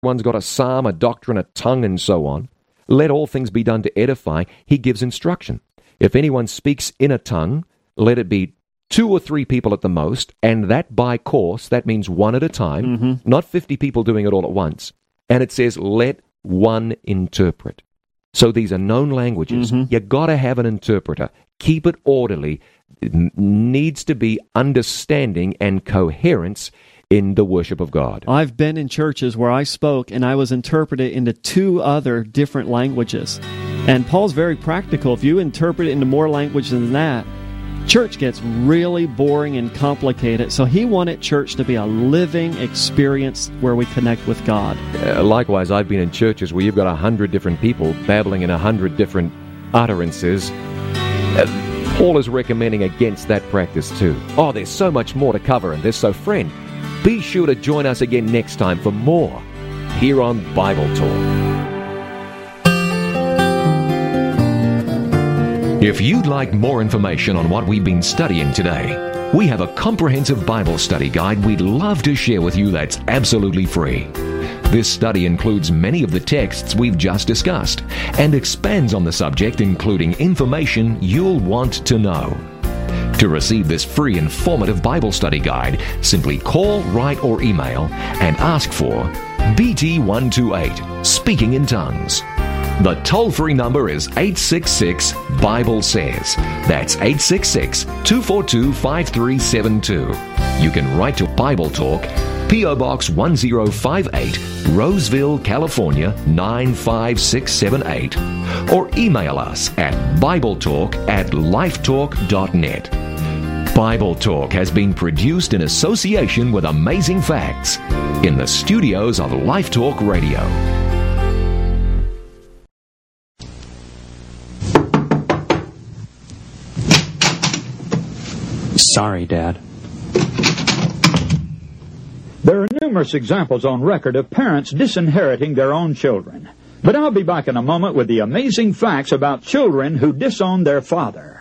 One's got a psalm, a doctrine, a tongue, and so on. Let all things be done to edify. He gives instruction. If anyone speaks in a tongue, let it be 2 or 3 people at the most, and that by course. That means one at a time, not 50 people doing it all at once. And it says, let one interpret. So these are known languages. You got to have an interpreter. Keep it orderly. It needs to be understanding and coherence in the worship of God. I've been in churches where I spoke and I was interpreted into 2 other different languages. And Paul's very practical. If you interpret it into more language than that, church gets really boring and complicated. So he wanted church to be a living experience where we connect with God. Likewise, I've been in churches where you've got 100 different people babbling in 100 different utterances. Paul is recommending against that practice too. Oh, there's so much more to cover in this. So friend, be sure to join us again next time for more here on Bible Talk. If you'd like more information on what we've been studying today, we have a comprehensive Bible study guide we'd love to share with you that's absolutely free. This study includes many of the texts we've just discussed and expands on the subject, including information you'll want to know. To receive this free informative Bible study guide, simply call, write, or email and ask for BT128, Speaking in Tongues. The toll-free number is 866-BIBLE-SAYS. That's 866-242-5372. You can write to Bible Talk, P.O. Box 1058, Roseville, California 95678, or email us at BibleTalk@lifetalk.net. Bible Talk has been produced in association with Amazing Facts in the studios of Life Talk Radio. Sorry, Dad. There are numerous examples on record of parents disinheriting their own children. But I'll be back in a moment with the amazing facts about children who disown their father.